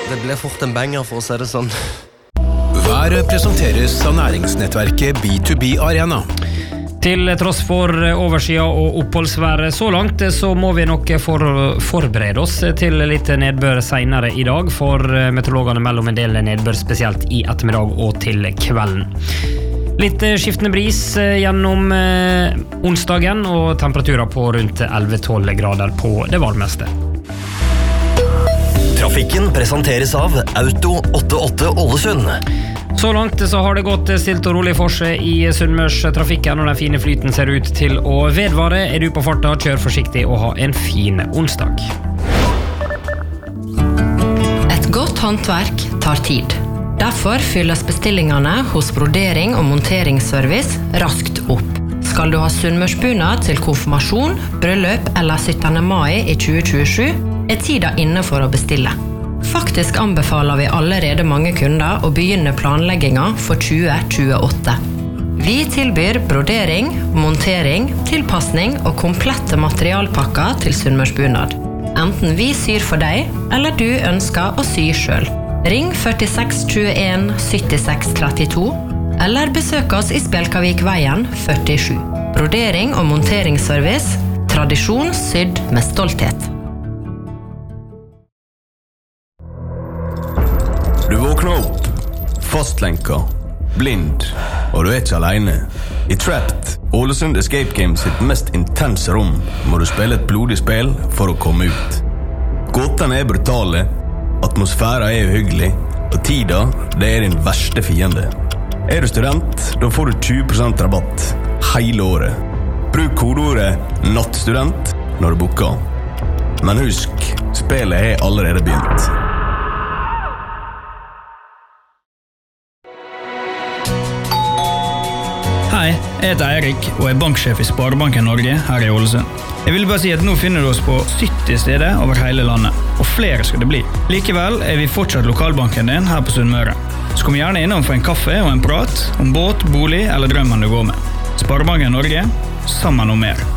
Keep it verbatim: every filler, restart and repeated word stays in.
Det ble fort en banger for å si det sånn. Været presenteres av næringsnettverket B to B Arena. Til tross for oversida og oppholdsværet så langt, så må vi nok for, forberede oss til litt nedbør senere i dag, for meteorologene mellom en del nedbør spesielt i ettermiddag og til kvelden. Litt skiftende bris gjennom eh, onsdagen, og temperaturer på rundt elleve til tolv grader på det varmeste. Trafikken presenteres av Auto åttiåtte Ålesund. Så langt så har det gått stilt og rolig for seg i Sunnmørstrafikken, og den fine flyten ser ut til å vedvare. Er du på farta, kjør forsiktig og ha en fin onsdag. Et godt håndverk tar tid. Derfor fylles bestillingene hos brodering- og monteringsservice raskt opp. Skal du ha sunnmørsbunad til konfirmasjon, bryllup eller syttende mai i tjue tjuesju, er tida inne for å bestille. Faktisk anbefaler vi allerede mange kunder å begynne planlegginga for tjue tjueåtte. Vi tilbyr brodering, montering, tilpassning og komplette materialpakker til sunnmørsbunad. Enten vi syr for deg, eller du ønsker å sy selv. Ring førtiseks tjueen syttiseks trettito, eller besøk oss i Spjelkavikveien førtisju. Brodering og monteringsservice, tradisjon sydd med stolthet. Du våkner opp, fastlenka, blind, og du er ikke alene. I Trapped, Ålesund Escape Games sitt mest intense rom, må du spille et blodig spill for å komme ut. Gåtene er brutale, atmosfæren er uhyggelig, og tida, det er din verste fiende. Er du student, da får du tjue prosent rabatt hele året. Bruk kodeordet nattstudent når du booker. Men husk, spillet er allerede begynt. Hei, jeg heter Eirik og er banksjef i Sparebanken Norge her i Ålesund. Jeg vil bare si at nå finner du oss på sytti steder over hele landet, og flere skal det bli. Likevel er vi fortsatt lokalbanken din her på Sunnmøre. Så kom gjerne innom for en kaffe og en prat om båt, bolig eller drømmen du går med. Sparebanken Norge, sammen om mer.